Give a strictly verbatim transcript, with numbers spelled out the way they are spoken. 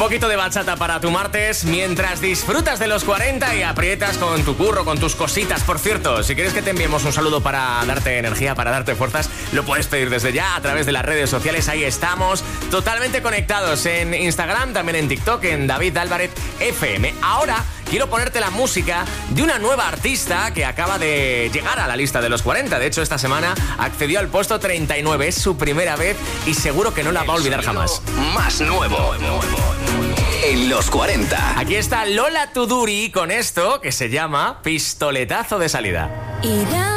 poquito de bachata para tu martes mientras disfrutas de los cuarenta y aprietas con tu curro, con tus cositas. Por cierto, si quieres que te enviemos un saludo para darte energía, para darte fuerzas, lo puedes pedir desde ya a través de las redes sociales. Ahí estamos totalmente conectados en Instagram, también en TikTok, en David Álvarez F M. Ahora quiero ponerte la música de una nueva artista que acaba de llegar a la lista de los cuarenta. De hecho, esta semana accedió al puesto treinta y nueve. Es su primera vez y seguro que no la va a olvidar jamás. Más nuevo en los cuarenta. Aquí está Lola Tuduri con esto que se llama Pistoletazo de salida. Irá